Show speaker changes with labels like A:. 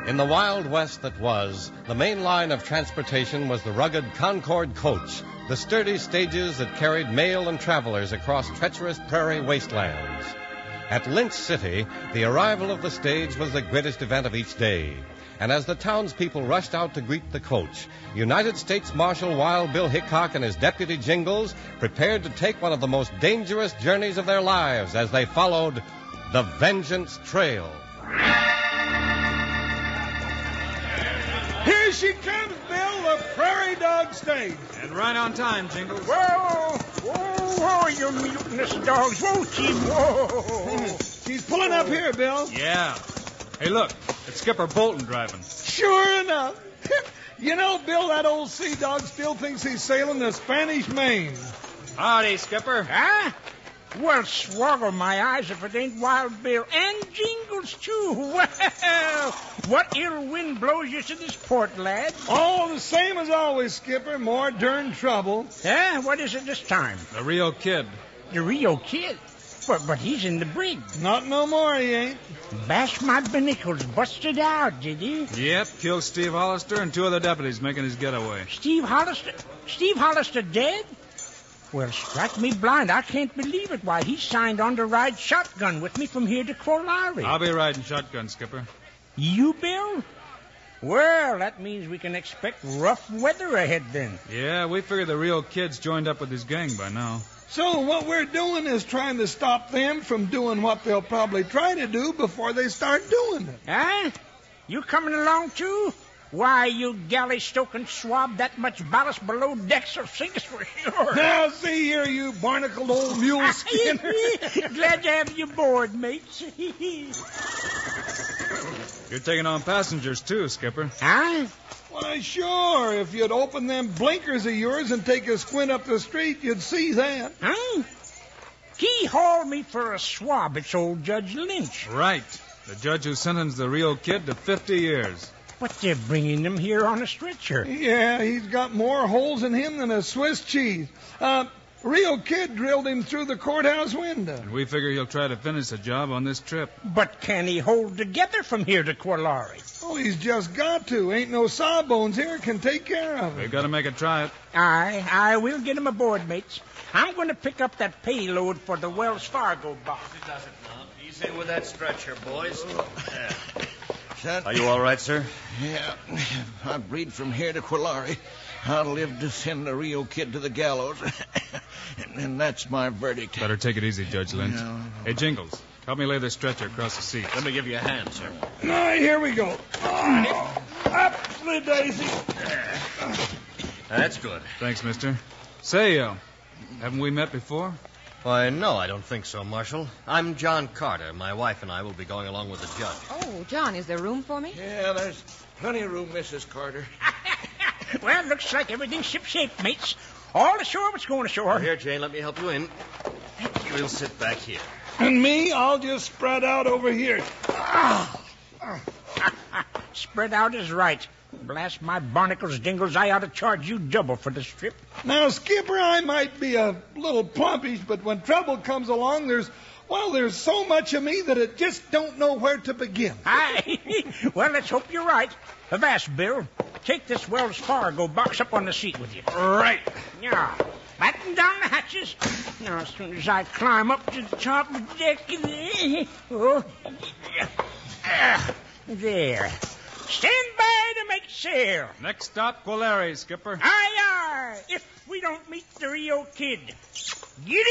A: In the Wild West that was, the main line of transportation was the rugged Concord coach, the sturdy stages that carried mail and travelers across treacherous prairie wastelands. At Lynch City, the arrival of the stage was the greatest event of each day. And as the townspeople rushed out to greet the coach, United States Marshal Wild Bill Hickok and his deputy Jingles prepared to take one of the most dangerous journeys of their lives as they followed the Vengeance Trail.
B: Here she comes, Bill, the Prairie Dog Stage.
C: And right on time, Jingles.
D: Whoa, whoa, you mutinous dogs. Whoa, team, whoa.
B: She's pulling up here, Bill.
C: Yeah. Hey, look, it's Skipper Bolton driving.
B: Sure enough. You know, Bill, that old sea dog still thinks he's sailing the Spanish Main.
C: Howdy, Skipper.
D: Huh? Well, swoggle my eyes if it ain't Wild Bill and Jingles, too. Well, what ill wind blows you to this port, lad?
B: All the same as always, Skipper. More darn trouble.
D: Huh? What is it this time?
C: The Rio Kid.
D: The Rio Kid? But he's in the brig.
B: Not no more, he ain't.
D: Bash my binnicles busted out, did he?
C: Yep, killed Steve Hollister and two other deputies making his getaway.
D: Steve Hollister dead? Well, strike me blind. I can't believe it. Why, he signed on to ride shotgun with me from here to Kolari.
C: I'll be riding shotgun, Skipper.
D: You, Bill? Well, that means we can expect rough weather ahead then.
C: Yeah, we figure the Rio Kid's joined up with his gang by now.
B: So what we're doing is trying to stop them from doing what they'll probably try to do before they start doing it.
D: Huh? You coming along, too? Why, you galley-stoking swab, that much ballast below decks will sink us for sure.
B: Now, see here, you barnacled old mule skinner.
D: Glad to have you aboard, mates.
C: You're taking on passengers, too, Skipper.
D: Huh?
B: Why, sure. If you'd open them blinkers of yours and take a squint up the street, you'd see that.
D: Huh? He hauled me for a swab. It's old Judge Lynch.
C: Right. The judge who sentenced the Rio Kid to 50 years.
D: But they're bringing him here on a stretcher.
B: Yeah, he's got more holes in him than a Swiss cheese. Rio Kid drilled him through the courthouse window.
C: And we figure he'll try to finish the job on this trip.
D: But can he hold together from here to Kolari?
B: Oh, he's just got to. Ain't no sawbones here can take care of him.
C: We've got to make a try it.
D: I will get him aboard, mates. I'm going to pick up that payload for the Wells Fargo box.
E: It doesn't now. Easy with that stretcher, boys.
F: Son,
E: Are you all right, sir?
F: yeah, I breed from here to Kolari. I'll live to send the Rio Kid to the gallows. and that's my verdict.
C: Better take it easy, Judge Lynch.
F: No.
C: Hey, Jingles, help me lay this stretcher across the seat.
E: Let me give you a hand, sir.
B: All right, here we go. Up the daisy.
E: That's good.
C: Thanks, mister. Say, haven't we met before?
E: Why, no, I don't think so, Marshal. I'm John Carter. My wife and I will be going along with the judge.
G: Oh, John, is there room for me?
F: Yeah, there's plenty of room, Mrs. Carter.
D: Well, looks like everything's shipshape, mates. All ashore what's going ashore.
E: Here, Jane, let me help you in. We'll sit back here.
B: And me, I'll just spread out over here.
D: Spread out is right. Blast my barnacles, Dingles. I ought to charge you double for this trip.
B: Now, Skipper, I might be a little plumpish, but when trouble comes along, there's so much of me that it just don't know where to begin.
D: Well, let's hope you're right. Avast, Bill. Take this Wells Fargo box up on the seat with you.
B: Right.
D: Yeah. Batten down the hatches. Now, as soon as I climb up to the top of the deck. Oh. There. Stand by to make sail.
C: Next stop, Kolari, Skipper.
D: Aye, aye. If we don't meet the Rio Kid. Get